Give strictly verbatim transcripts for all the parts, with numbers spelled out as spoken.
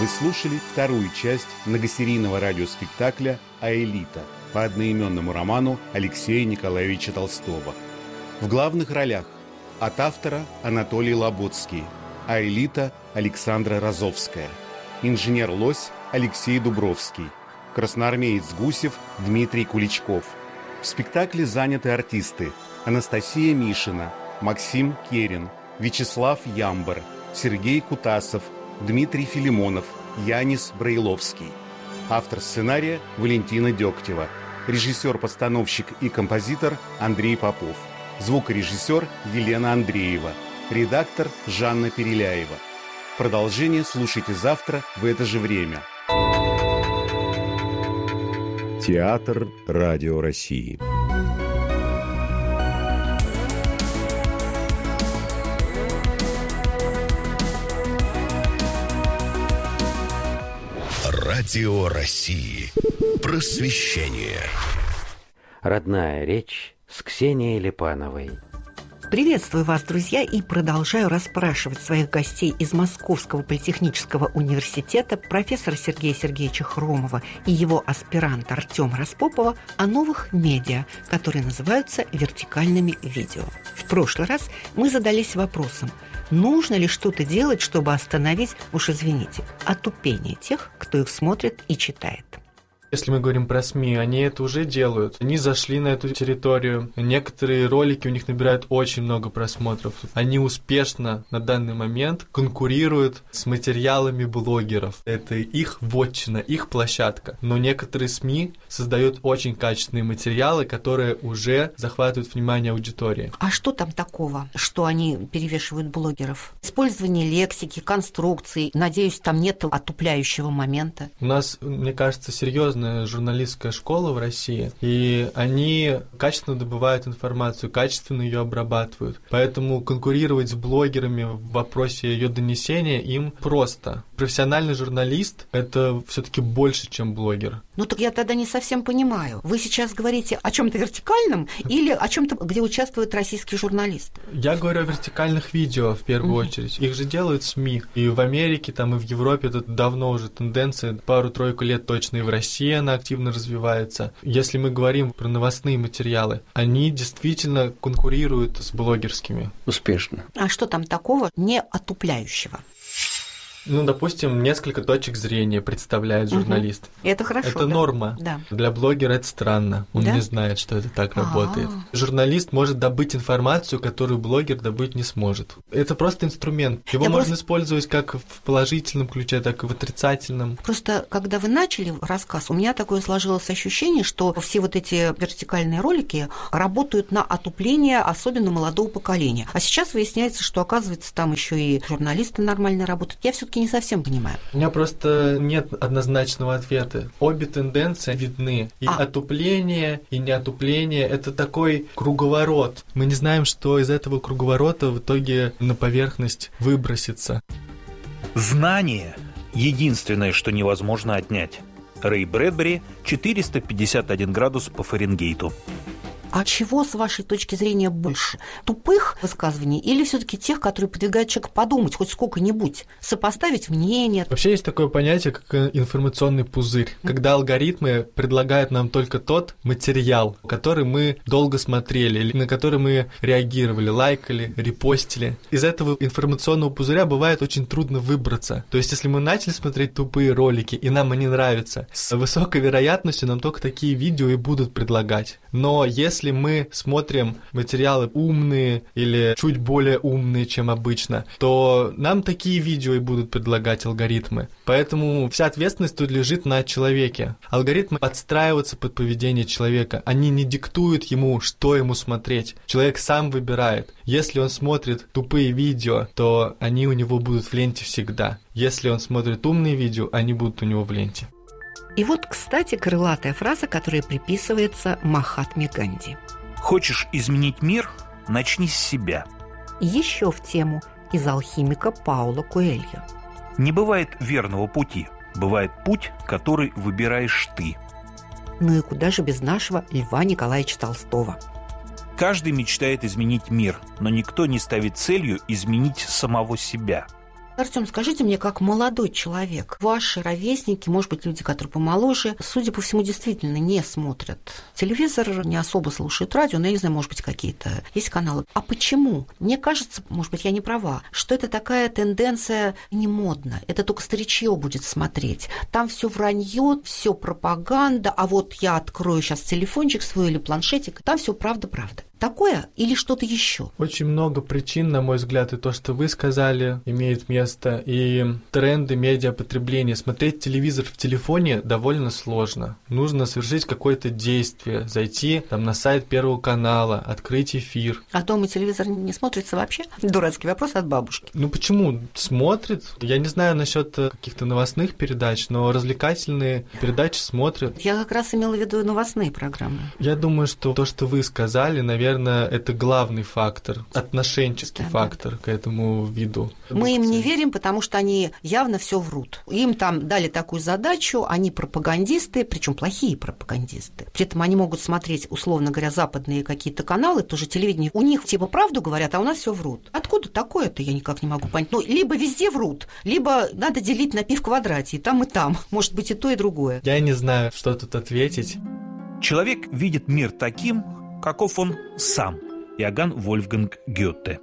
Вы слушали вторую часть многосерийного радиоспектакля «Аэлита» по одноименному роману Алексея Николаевича Толстого. В главных ролях от автора Анатолий Лоботский, Аэлита Александра Розовская, инженер Лось Алексей Дубровский, красноармеец Гусев Дмитрий Куличков. В спектакле заняты артисты Анастасия Мишина, Максим Керин, Вячеслав Ямбар, Сергей Кутасов, Дмитрий Филимонов, Янис Брайловский. Автор сценария Валентина Дегтева. Режиссер-постановщик и композитор Андрей Попов. Звукорежиссер Елена Андреева. Редактор Жанна Переляева. Продолжение слушайте завтра в это же время. Театр Радио России. Радио России. Просвещение. Родная речь с Ксенией Липановой. Приветствую вас, друзья, и продолжаю расспрашивать своих гостей из Московского политехнического университета профессора Сергея Сергеевича Хромова и его аспиранта Артема Распопова о новых медиа, которые называются вертикальными видео. В прошлый раз мы задались вопросом, нужно ли что-то делать, чтобы остановить, уж извините, отупение тех, кто их смотрит и читает. Если мы говорим про СМИ, они это уже делают. Они зашли на эту территорию. Некоторые ролики у них набирают очень много просмотров. Они успешно на данный момент конкурируют с материалами блогеров. Это их вотчина, их площадка. Но некоторые СМИ создают очень качественные материалы, которые уже захватывают внимание аудитории. А что там такого, что они перевешивают блогеров? Использование лексики, конструкций. Надеюсь, там нет отупляющего момента. У нас, мне кажется, серьезно журналистская школа в России, и они качественно добывают информацию, качественно ее обрабатывают. Поэтому конкурировать с блогерами в вопросе ее донесения им просто. Профессиональный журналист – это все-таки больше, чем блогер. Ну так я тогда не совсем понимаю. Вы сейчас говорите о чем-то вертикальном или о чем-то, где участвует российский журналист? Я говорю о вертикальных видео в первую uh-huh. очередь. Их же делают СМИ. И в Америке, там, и в Европе это давно уже тенденция. Пару-тройку лет точно и в России она активно развивается. Если мы говорим про новостные материалы, они действительно конкурируют с блогерскими. Успешно. А что там такого не отупляющего? Ну, допустим, несколько точек зрения представляет журналист. Угу. Это хорошо. Это да. норма. Да. Для блогера это странно. Он да? не знает, что это так А-а-а. работает. Журналист может добыть информацию, которую блогер добыть не сможет. Это просто инструмент. Его Я можно просто... использовать как в положительном ключе, так и в отрицательном. Просто, когда вы начали рассказ, у меня такое сложилось ощущение, что все вот эти вертикальные ролики работают на отупление, особенно молодого поколения. А сейчас выясняется, что, оказывается, там еще и журналисты нормально работают. Я все не совсем понимаю. У меня просто нет однозначного ответа. Обе тенденции видны. И а. отупление, и неотупление – это такой круговорот. Мы не знаем, что из этого круговорота в итоге на поверхность выбросится. Знание – единственное, что невозможно отнять. Рэй Брэдбери, четыреста пятьдесят один градус по Фаренгейту. А чего, с вашей точки зрения, больше? Тупых высказываний или все-таки тех, которые подвигают человека подумать хоть сколько-нибудь, сопоставить мнение? Вообще есть такое понятие, как информационный пузырь, mm-hmm. когда алгоритмы предлагают нам только тот материал, который мы долго смотрели, или на который мы реагировали, лайкали, репостили. Из этого информационного пузыря бывает очень трудно выбраться. То есть, если мы начали смотреть тупые ролики, и нам они нравятся, с высокой вероятностью нам только такие видео и будут предлагать. Но если Если мы смотрим материалы умные или чуть более умные, чем обычно, то нам такие видео и будут предлагать алгоритмы. Поэтому вся ответственность тут лежит на человеке. Алгоритмы подстраиваются под поведение человека. Они не диктуют ему, что ему смотреть. Человек сам выбирает. Если он смотрит тупые видео, то они у него будут в ленте всегда. Если он смотрит умные видео, они будут у него в ленте. И вот, кстати, крылатая фраза, которая приписывается Махатме Ганди. Хочешь изменить мир? Начни с себя. Еще в тему из алхимика Пауло Коэльо. Не бывает верного пути. Бывает путь, который выбираешь ты. Ну и куда же без нашего Льва Николаевича Толстого? Каждый мечтает изменить мир, но никто не ставит целью изменить самого себя. Артём, скажите мне, как молодой человек, ваши ровесники, может быть, люди, которые помоложе, судя по всему, действительно не смотрят телевизор, не особо слушают радио, но я не знаю, может быть, какие-то есть каналы. А почему? Мне кажется, может быть, я не права, что это такая тенденция не модна. Это только старичье будет смотреть. Там все вранье, все пропаганда, а вот я открою сейчас телефончик свой или планшетик, там все правда-правда. Такое или что-то еще? Очень много причин, на мой взгляд, и то, что вы сказали, имеет место. И тренды медиапотребления. Смотреть телевизор в телефоне довольно сложно. Нужно совершить какое-то действие, зайти там, на сайт Первого канала, открыть эфир. А дома телевизор не смотрится вообще? Дурацкий вопрос от бабушки. Ну почему? Смотрит. Я не знаю насчет каких-то новостных передач, но развлекательные передачи смотрят. Я как раз имела в виду новостные программы. Я думаю, что то, что вы сказали, наверное, это главный фактор, отношенческий да, фактор да. к этому виду. Мы им не верим, потому что они явно все врут. Им там дали такую задачу, они пропагандисты, причем плохие пропагандисты. При этом они могут смотреть, условно говоря, западные какие-то каналы, тоже телевидение. У них типа правду говорят, а у нас все врут. Откуда такое-то, я никак не могу понять. Ну, либо везде врут, либо надо делить на пи в квадрате, и там, и там. Может быть, и то, и другое. Я не знаю, что тут ответить. Человек видит мир таким, каков он сам. Иоганн Вольфганг Гёте.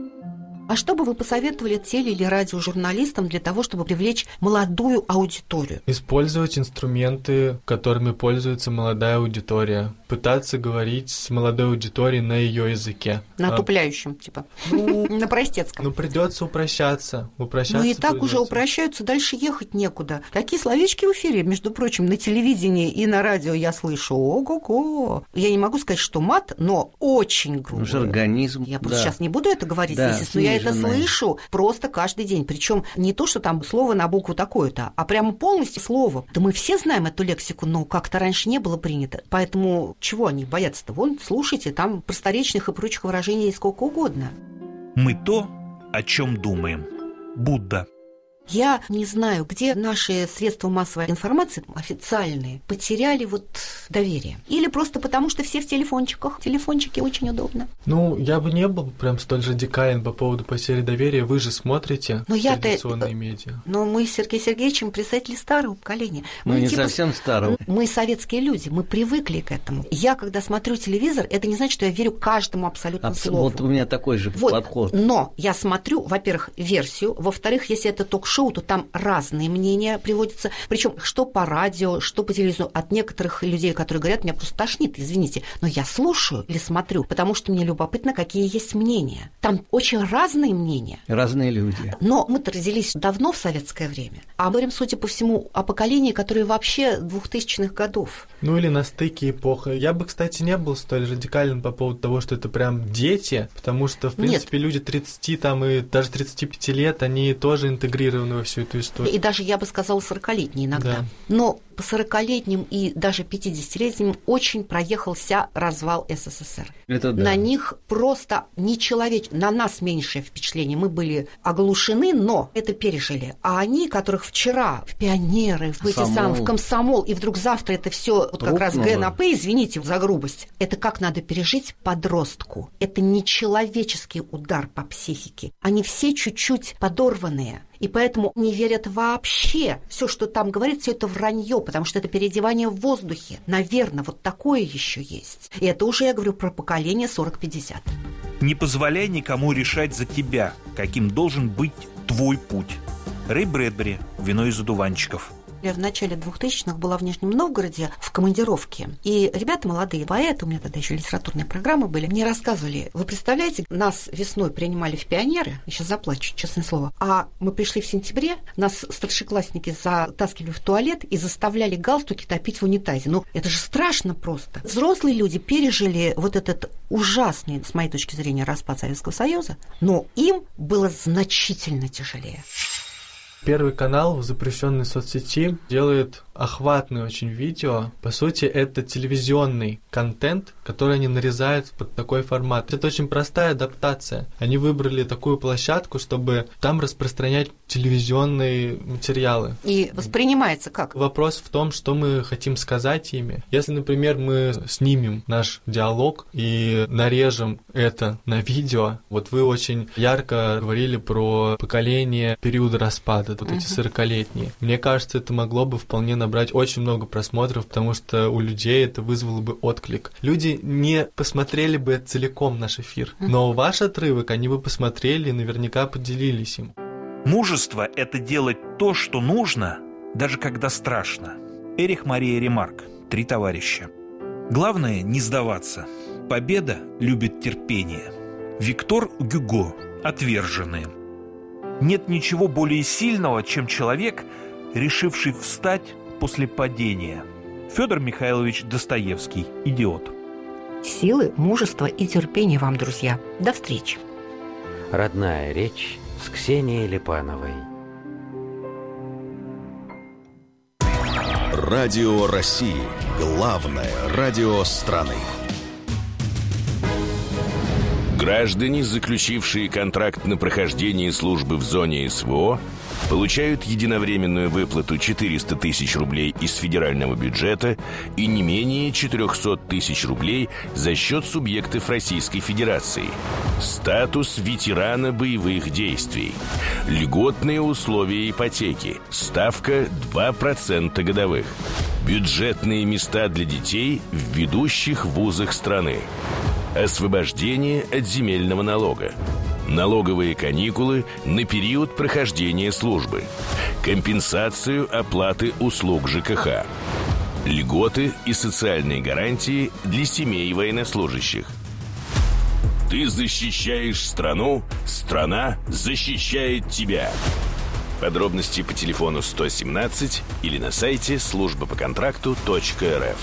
А что бы вы посоветовали теле- или радиожурналистам для того, чтобы привлечь молодую аудиторию? Использовать инструменты, которыми пользуется молодая аудитория. Пытаться говорить с молодой аудиторией на ее языке. На а... тупляющем, типа. На простецком. Ну, придется упрощаться. упрощаться. Ну, и так уже упрощаются, дальше ехать некуда. Такие словечки в эфире, между прочим, на телевидении и на радио я слышу. Ого-го. Я не могу сказать, что мат, но очень грубо. Жаргонизм. Я просто сейчас не буду это говорить, естественно, я это слышу просто каждый день. Причем не то, что там слово на букву такое-то, а прямо полностью слово. Да мы все знаем эту лексику, но как-то раньше не было принято. Поэтому чего они боятся-то? Вон, слушайте, там просторечных и прочих выражений сколько угодно. Мы то, о чем думаем. Будда. Я не знаю, где наши средства массовой информации официальные потеряли вот доверие. Или просто потому, что все в телефончиках. Телефончики очень удобно. Ну, я бы не был прям столь радикален по поводу потери доверия. Вы же смотрите но традиционные я-то... медиа. Но мы с Сергеем Сергеевичем представители старого поколения. Мы, мы не типа... совсем старого. Мы советские люди, мы привыкли к этому. Я, когда смотрю телевизор, это не значит, что я верю каждому абсолютно Абс... слову. Вот у меня такой же вот. подход. Но я смотрю, во-первых, версию, во-вторых, если это ток-шоу, то там разные мнения приводятся. Причем что по радио, что по телевизору. От некоторых людей, которые говорят, меня просто тошнит, извините. Но я слушаю или смотрю, потому что мне любопытно, какие есть мнения. Там очень разные мнения. Разные люди. Но мы-то родились давно в советское время. А мы говорим, судя по всему, о поколении, которое вообще двухтысячных годов. Ну или на стыке эпох. Я бы, кстати, не был столь радикален по поводу того, что это прям дети, потому что, в принципе, Нет. люди тридцати там, и даже тридцати пяти лет, они тоже интегрированы во всю эту историю. И даже, я бы сказала, сорокалетние иногда. Да. Но по сорокалетним и даже пятидесятилетним очень проехался развал СССР. Это да. На них просто нечеловечно, на нас меньшее впечатление. Мы были оглушены, но это пережили. А они, которых вчера в пионеры, в, эти сам, в комсомол, и вдруг завтра это все вот как раз ГНАП, извините за грубость, это как надо пережить подростку. Это нечеловеческий удар по психике. Они все чуть-чуть подорванные. И поэтому не верят вообще. Все, что там говорит, все это вранье, потому что это переодевание в воздухе. Наверное, вот такое еще есть. И это уже я говорю про поколение сорок-пятьдесят. Не позволяй никому решать за тебя, каким должен быть твой путь. Рэй Брэдбери, «Вино из одуванчиков». Я в начале двухтысячных была в Нижнем Новгороде в командировке. И ребята молодые, поэты, у меня тогда еще литературные программы были, мне рассказывали, вы представляете, нас весной принимали в пионеры, я сейчас заплачу, честное слово, а мы пришли в сентябре, нас старшеклассники затаскивали в туалет и заставляли галстуки топить в унитазе. Ну, это же страшно просто. Взрослые люди пережили вот этот ужасный, с моей точки зрения, распад Советского Союза, но им было значительно тяжелее. Первый канал в запрещенной соцсети делает охватное очень видео. По сути, это телевизионный контент, который они нарезают под такой формат. Это очень простая адаптация. Они выбрали такую площадку, чтобы там распространять телевизионные материалы. И воспринимается как? Вопрос в том, что мы хотим сказать ими. Если, например, мы снимем наш диалог и нарежем это на видео, вот вы очень ярко говорили про поколение периода распада, вот эти сорокалетние. Мне кажется, это могло бы вполне набрать очень много просмотров, потому что у людей это вызвало бы отклик. Люди не посмотрели бы целиком наш эфир, но ваш отрывок они бы посмотрели и наверняка поделились им. Мужество – это делать то, что нужно, даже когда страшно. Эрих Мария Ремарк. Три товарища. Главное – не сдаваться. Победа любит терпение. Виктор Гюго. Отверженные. Нет ничего более сильного, чем человек, решивший встать после падения. Федор Михайлович Достоевский. Идиот. Силы, мужества и терпения вам, друзья. До встречи. Родная речь с Ксенией Липановой. Радио России. Главное радио страны. Граждане, заключившие контракт на прохождение службы в зоне СВО, получают единовременную выплату четыреста тысяч рублей из федерального бюджета и не менее четыреста тысяч рублей за счет субъектов Российской Федерации. Статус ветерана боевых действий. Льготные условия ипотеки. Ставка два процента годовых. Бюджетные места для детей в ведущих вузах страны. Освобождение от земельного налога. Налоговые каникулы на период прохождения службы. Компенсацию оплаты услуг ЖКХ. Льготы и социальные гарантии для семей военнослужащих. Ты защищаешь страну, страна защищает тебя. Подробности по телефону сто семнадцать или на сайте служба по контракту точка эр эф.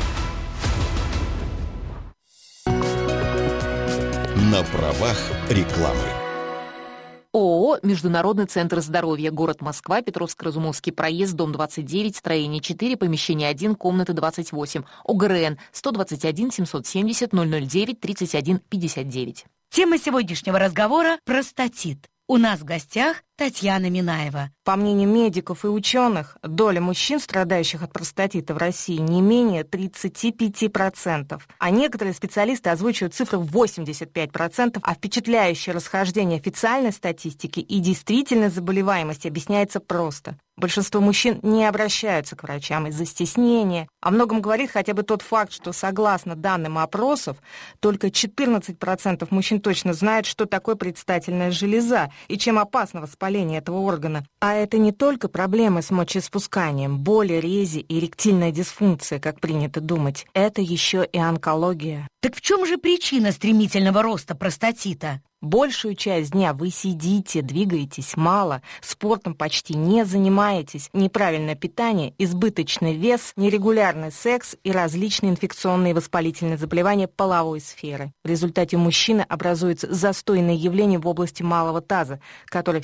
На правах рекламы. ООО «Международный центр здоровья», город Москва, Петровско-Разумовский проезд, дом двадцать девять, строение четыре, помещение один, комната двадцать восемь. ОГРН сто двадцать один семьсот семьдесят ноль ноль девять тридцать один пятьдесят девять. Тема сегодняшнего разговора – простатит. У нас в гостях Татьяна Минаева. По мнению медиков и ученых, доля мужчин, страдающих от простатита в России, не менее тридцать пять процентов. А некоторые специалисты озвучивают цифру восемьдесят пять процентов, а впечатляющее расхождение официальной статистики и действительной заболеваемости объясняется просто. Большинство мужчин не обращаются к врачам из-за стеснения. О многом говорит хотя бы тот факт, что, согласно данным опросов, только четырнадцать процентов мужчин точно знают, что такое предстательная железа и чем опасно воспаление этого органа. А это не только проблемы с мочеиспусканием, боли, рези и эректильная дисфункция, как принято думать. Это еще и онкология. Так в чем же причина стремительного роста простатита? Большую часть дня вы сидите, двигаетесь мало, спортом почти не занимаетесь, неправильное питание, избыточный вес, нерегулярный секс и различные инфекционные и воспалительные заболевания половой сферы. В результате у мужчины образуется застойное явление в области малого таза, которое